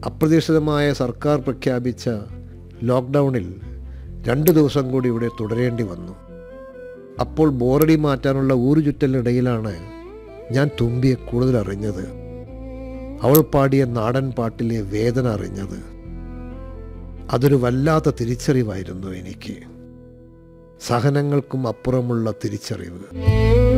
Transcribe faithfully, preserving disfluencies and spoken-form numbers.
അപ്രതീക്ഷിതമായ സർക്കാർ പ്രഖ്യാപിച്ച ലോക്ക്ഡൗണിൽ രണ്ട് ദിവസം കൂടി ഇവിടെ തുടരേണ്ടി വന്നു. അപ്പോൾ ബോറടി മാറ്റാനുള്ള ഊരുചുറ്റലിനിടയിലാണ് ഞാൻ തുമ്പിയെ കൂടുതൽ അറിഞ്ഞത്. അവൾ പാടിയ നാടൻ പാട്ടിലെ വേദന അറിഞ്ഞത്. അതൊരു വല്ലാത്ത തിരിച്ചറിവായിരുന്നു എനിക്ക്. സഹനങ്ങൾക്കും അപ്പുറമുള്ള തിരിച്ചറിവ്.